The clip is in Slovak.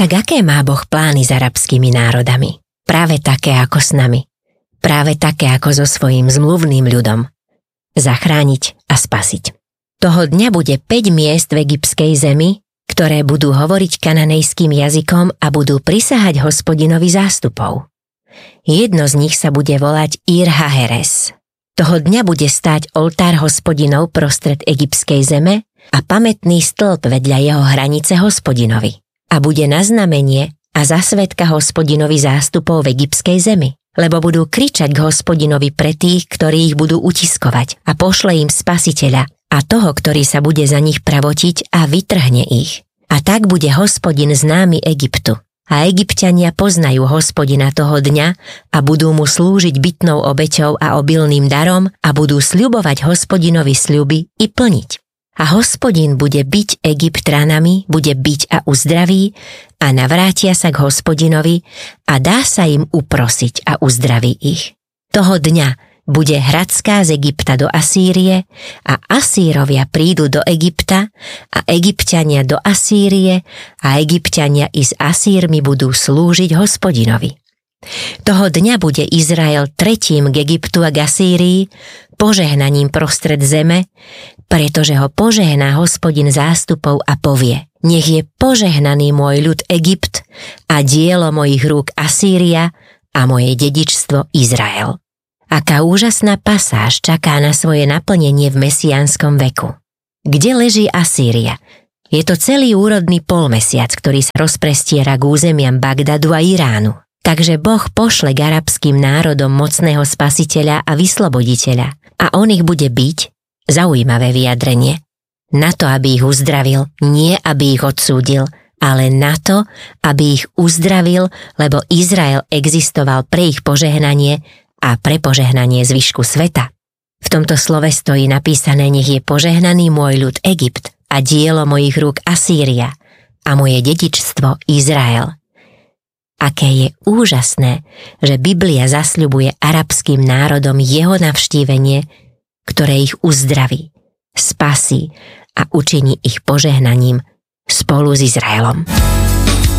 Tak aké má Boh plány s arabskými národami? Práve také ako s nami. Práve také ako so svojím zmluvným ľudom. Zachrániť a spasiť. Toho dňa bude 5 miest v egyptskej zemi, ktoré budú hovoriť kananejským jazykom a budú prisahať Hospodinovi zástupov. Jedno z nich sa bude volať Ir-Haheres. Toho dňa bude stáť oltár Hospodinov prostred egyptskej zeme a pamätný stĺp vedľa jeho hranice Hospodinovi. A bude na znamenie a za svedka Hospodinovi zástupov v egyptskej zemi, lebo budú kričať k Hospodinovi pre tých, ktorí ich budú utiskovať a pošle im spasiteľa a toho, ktorý sa bude za nich pravotiť a vytrhne ich. A tak bude Hospodin známy Egyptu. A Egypťania poznajú Hospodina toho dňa a budú mu slúžiť bytnou obeťou a obilným darom a budú sľubovať Hospodinovi sľuby i plniť. A Hospodin bude biť Egypt ranami, bude biť a uzdraví a navrátia sa k Hospodinovi a dá sa im uprosiť a uzdraví ich. Toho dňa bude Hradská z Egypta do Asýrie a Asýrovia prídu do Egypta a Egypťania do Asýrie a Egypťania i s Asýrmi budú slúžiť Hospodinovi. Toho dňa bude Izrael tretím k Egyptu a k Asýrii, požehnaním prostred zeme, pretože ho požehná Hospodin zástupov a povie: Nech je požehnaný môj ľud Egypt a dielo mojich rúk Asýria a moje dedičstvo Izrael. Aká úžasná pasáž čaká na svoje naplnenie v mesiánskom veku. Kde leží Asýria? Je to celý úrodný polmesiac, ktorý sa rozprestiera k územiam Bagdadu a Iránu. Takže Boh pošle k arabským národom mocného spasiteľa a vysloboditeľa a on ich bude biť, zaujímavé vyjadrenie, na to, aby ich uzdravil, nie aby ich odsúdil, ale na to, aby ich uzdravil, lebo Izrael existoval pre ich požehnanie a pre požehnanie zvyšku sveta. V tomto slove stojí napísané: Nech je požehnaný môj ľud Egypt a dielo mojich rúk Asýria a moje dedičstvo Izrael. Aké je úžasné, že Biblia zasľubuje arabským národom jeho navštívenie, ktoré ich uzdraví, spasí a učiní ich požehnaním spolu s Izraelom.